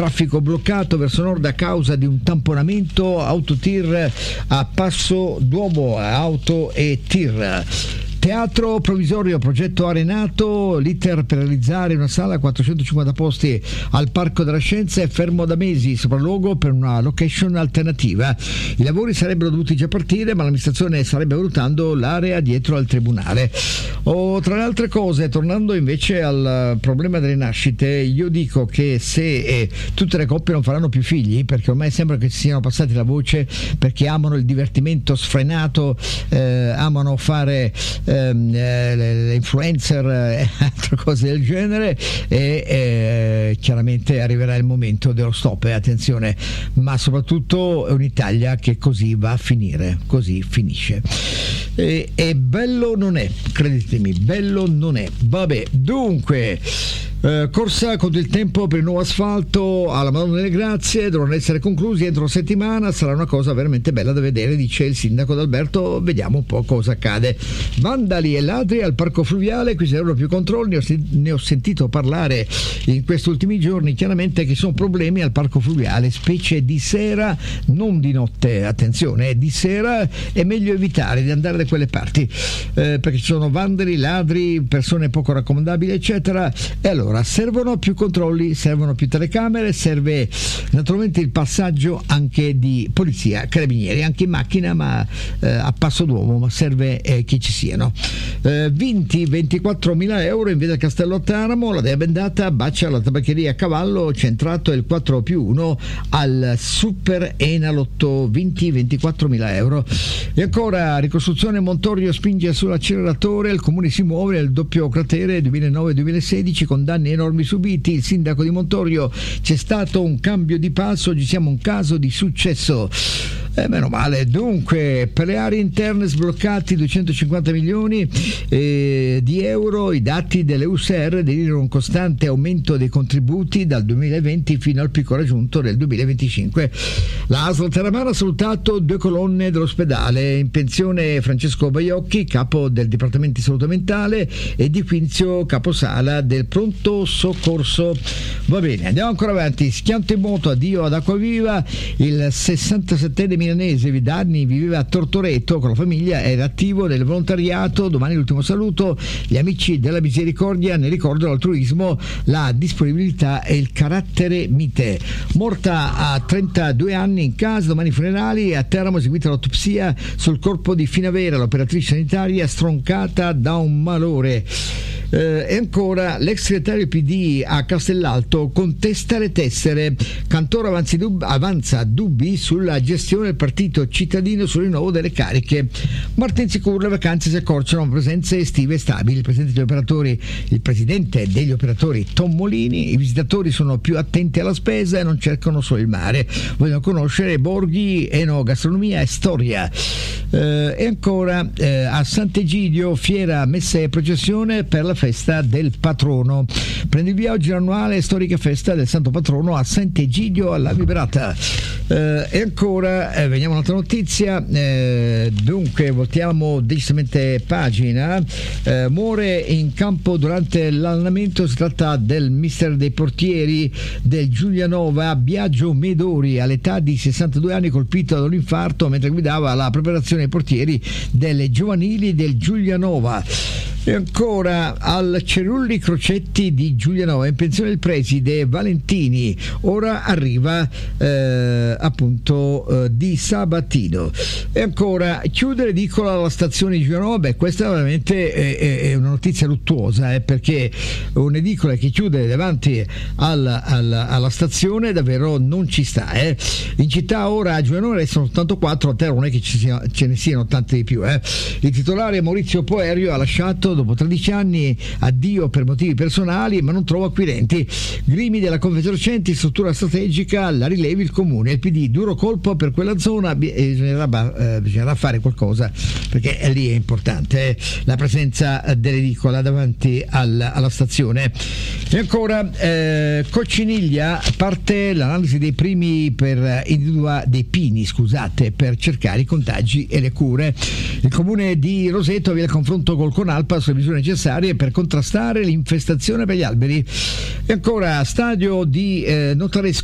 traffico bloccato verso nord a causa di un tamponamento, autotir a Passo d'Uomo, auto e tir. Teatro provvisorio, progetto Arenato, l'iter per realizzare una sala a 450 posti al Parco della Scienza è fermo da mesi, sopralluogo per una location alternativa. I lavori sarebbero dovuti già partire, ma l'amministrazione starebbe valutando l'area dietro al tribunale. Tra le altre cose, tornando invece al problema delle nascite, io dico che se tutte le coppie non faranno più figli, perché ormai sembra che si siano passati la voce, perché amano il divertimento sfrenato, amano fare le influencer e altre cose del genere, e chiaramente arriverà il momento dello stop, attenzione, ma soprattutto è un'Italia che così va a finire, così finisce, e bello non è, credetemi, bello non è. Vabbè, dunque corsa contro il tempo per il nuovo asfalto alla Madonna delle Grazie, dovranno essere conclusi entro una settimana, sarà una cosa veramente bella da vedere, dice il sindaco D'Alberto. Vediamo un po' cosa accade. Vandali e ladri al parco fluviale, qui sarebbero più controlli, ne ho sentito parlare in questi ultimi giorni, chiaramente che sono problemi al parco fluviale, specie di sera, non di notte, attenzione, di sera è meglio evitare di andare da quelle parti, perché ci sono vandali, ladri, persone poco raccomandabili, eccetera. E allora servono più controlli, servono più telecamere, serve naturalmente il passaggio anche di polizia, carabinieri, anche in macchina, ma a Passo d'Uomo, ma serve che ci siano. Vinti 24.000 euro in via del Castello a Teramo, la dea bendata bacia la tabaccheria a cavallo, centrato il 4+1 al Super Enalotto, vinti 24.000 euro. E ancora, ricostruzione Montorio spinge sull'acceleratore, il comune si muove nel doppio cratere 2009-2016 con danni enormi subiti. Il sindaco di Montorio: c'è stato un cambio di passo, oggi siamo un caso di successo. Meno male. Dunque, per le aree interne sbloccati 250 milioni di euro. I dati delle USR delineano un costante aumento dei contributi dal 2020 fino al picco raggiunto nel 2025. La ASL Terramana ha salutato 2 colonne dell'ospedale. In pensione Francesco Baiocchi, capo del Dipartimento di Salute Mentale, e Di Quinzio, caposala del Pronto Soccorso. Va bene, andiamo ancora avanti. Schianto in moto, addio ad Acquaviva. Il 67enne milanese Vidanni viveva a Tortoreto con la famiglia, era attivo nel volontariato. Domani l'ultimo saluto. Gli amici della Misericordia ne ricordano l'altruismo, la disponibilità e il carattere mite. Morta a 32 anni in casa, domani i funerali. A Teramo eseguita l'autopsia sul corpo di Finavera, l'operatrice sanitaria stroncata da un malore. E ancora, l'ex segretario PD a Castellalto contesta le tessere. Cantoro avanza dubbi sulla gestione del partito cittadino sul rinnovo delle cariche. Martin sicuro, le vacanze si accorciano, presenze estive stabili. Il presidente degli operatori Tom Molini: i visitatori sono più attenti alla spesa e non cercano solo il mare, vogliono conoscere borghi, enogastronomia e storia. E ancora, a Sant'Egidio, fiera, messa e processione per la festa del patrono. Prende il via oggi l'annuale storica festa del santo patrono a Sant'Egidio alla Vibrata. E ancora, veniamo a un'altra notizia. Dunque, voltiamo decisamente pagina. Muore in campo durante l'allenamento, si tratta del mister dei portieri del Giulianova, Biagio Medori, all'età di 62 anni, colpito da un infarto mentre guidava la preparazione dei portieri delle giovanili del Giulianova. E ancora, al Cerulli Crocetti di Giulianova, in pensione il preside Valentini, ora arriva di Sabatino. E ancora, chiude l'edicola alla stazione di Giulianova. Questa veramente è una notizia luttuosa, perché un'edicola che chiude davanti alla stazione davvero non ci sta. In città ora a Giulianova restano 84, a Teramo non è che ce ne siano tante di più. Il titolare Maurizio Poerio ha lasciato dopo 13 anni, addio per motivi personali, ma non trova acquirenti. Grimi della Confesercenti, struttura strategica, la rilevi il comune. Il PD, duro colpo per quella zona, bisognerà fare qualcosa, perché lì è importante la presenza dell'edicola davanti alla stazione. E ancora, Cocciniglia, parte l'analisi dei pini per cercare i contagi e le cure. Il comune di Roseto avvia il confronto col Conalpa sulle misure necessarie per contrastare l'infestazione per gli alberi. E ancora, stadio di Notaresco